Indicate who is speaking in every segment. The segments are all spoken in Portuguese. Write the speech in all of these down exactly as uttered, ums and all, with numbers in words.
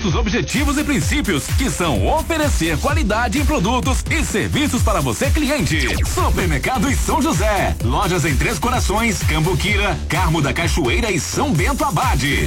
Speaker 1: Os objetivos e princípios que são oferecer qualidade em produtos e serviços para você, cliente. Supermercado e São José. Lojas em Três Corações, Cambuquira, Carmo da Cachoeira e São Bento Abade.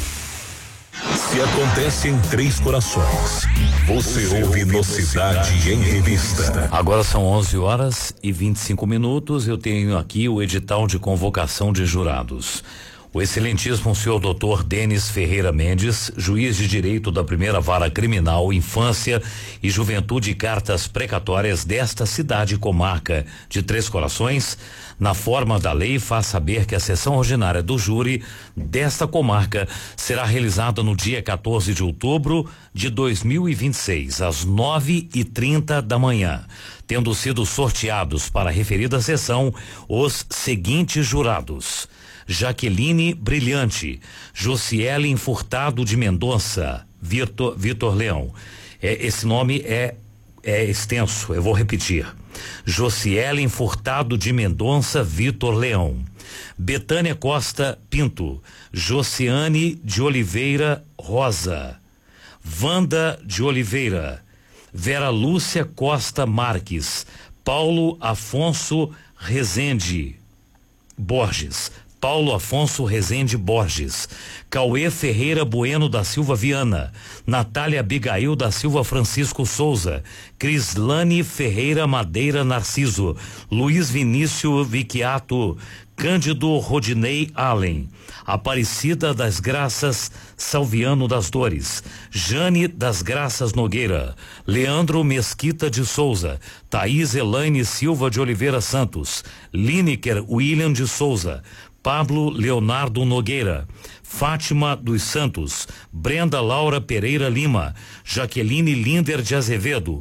Speaker 2: Se acontece em Três Corações, você, você ouve no Cidade em Revista.
Speaker 3: Agora são onze horas e vinte e cinco minutos. Eu tenho aqui o edital de convocação de jurados. O excelentíssimo senhor doutor Denis Ferreira Mendes, juiz de direito da primeira vara criminal, infância e juventude e cartas precatórias desta cidade e comarca de Três Corações, na forma da lei, faz saber que a sessão ordinária do júri desta comarca será realizada no dia quatorze de outubro de dois mil e vinte e seis, às nove e trinta da manhã, tendo sido sorteados para a referida sessão os seguintes jurados: Jaqueline Brilhante, Josiele Furtado de Mendonça, Vitor, Vitor Leão. É, esse nome é, é extenso, eu vou repetir. Josiele Furtado de Mendonça, Vitor Leão. Betânia Costa Pinto, Josiane de Oliveira Rosa, Wanda de Oliveira, Vera Lúcia Costa Marques, Paulo Afonso Rezende Borges, Paulo Afonso Rezende Borges, Cauê Ferreira Bueno da Silva Viana, Natália Abigail da Silva Francisco Souza, Crislane Ferreira Madeira Narciso, Luiz Vinícius Vicchiato, Cândido Rodinei Allen, Aparecida das Graças Salviano das Dores, Jane das Graças Nogueira, Leandro Mesquita de Souza, Thaís Elaine Silva de Oliveira Santos, Lineker William de Souza, Pablo Leonardo Nogueira, Fátima dos Santos, Brenda Laura Pereira Lima, Jaqueline Linder de Azevedo,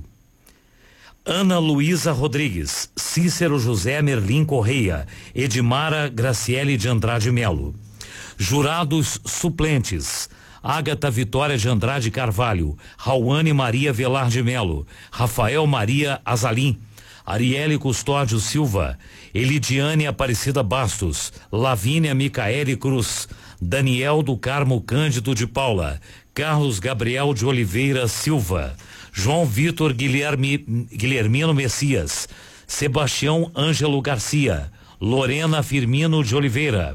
Speaker 3: Ana Luísa Rodrigues, Cícero José Merlim Correia, Edmara Graciele de Andrade Melo. Jurados suplentes: Ágata Vitória de Andrade Carvalho, Rauane Maria Velar de Melo, Rafael Maria Azalim, Arielle Custódio Silva, Elidiane Aparecida Bastos, Lavínia Micaele Cruz, Daniel do Carmo Cândido de Paula, Carlos Gabriel de Oliveira Silva, João Vitor Guilherme, Guilhermino Messias, Sebastião Ângelo Garcia, Lorena Firmino de Oliveira,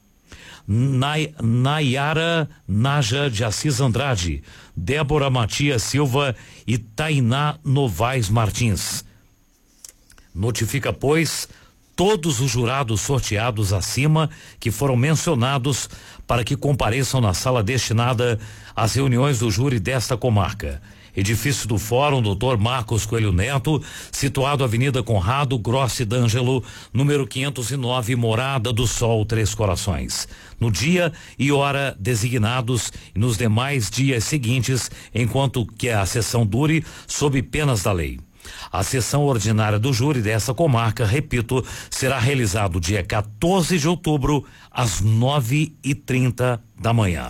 Speaker 3: Nay, Nayara Naja de Assis Andrade, Débora Matias Silva e Tainá Novaes Martins. Notifica, pois, todos os jurados sorteados acima que foram mencionados para que compareçam na sala destinada às reuniões do júri desta comarca. Edifício do Fórum doutor Marcos Coelho Neto, situado Avenida Conrado Grossi D'Angelo, número quinhentos e nove, Morada do Sol, Três Corações. No dia e hora designados e nos demais dias seguintes, enquanto que a sessão dure, sob penas da lei. A sessão ordinária do júri dessa comarca, repito, será realizado dia quatorze de outubro, às nove e trinta da manhã.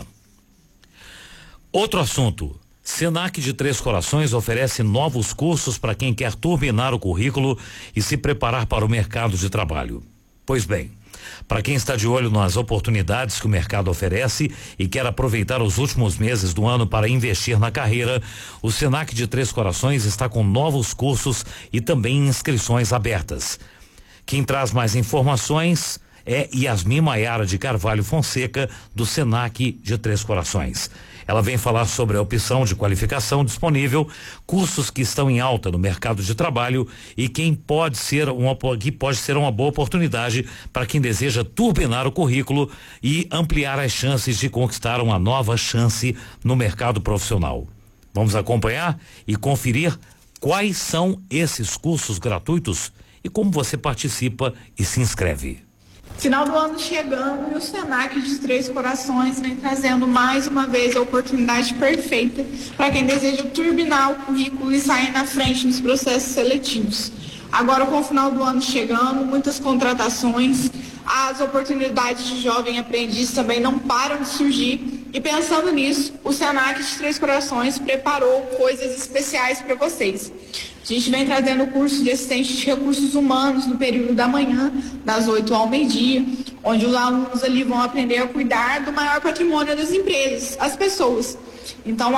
Speaker 3: Outro assunto: Senac de Três Corações oferece novos cursos para quem quer turbinar o currículo e se preparar para o mercado de trabalho. Pois bem, para quem está de olho nas oportunidades que o mercado oferece e quer aproveitar os últimos meses do ano para investir na carreira, o Senac de Três Corações está com novos cursos e também inscrições abertas. Quem traz mais informações é Yasmin Maiara de Carvalho Fonseca, do Senac de Três Corações. Ela vem falar sobre a opção de qualificação disponível, cursos que estão em alta no mercado de trabalho e quem pode ser uma, que pode ser uma boa oportunidade para quem deseja turbinar o currículo e ampliar as chances de conquistar uma nova chance no mercado profissional. Vamos acompanhar e conferir quais são esses cursos gratuitos e como você participa e se inscreve.
Speaker 4: Final do ano chegando e o Senac de Três Corações vem trazendo mais uma vez a oportunidade perfeita para quem deseja turbinar o currículo e sair na frente nos processos seletivos. Agora, com o final do ano chegando, muitas contratações, as oportunidades de jovem aprendiz também não param de surgir e pensando nisso, o Senac de Três Corações preparou coisas especiais para vocês. A gente vem trazendo o curso de assistente de recursos humanos no período da manhã, das oito ao meio-dia, onde os alunos ali vão aprender a cuidar do maior patrimônio das empresas, as pessoas. Então,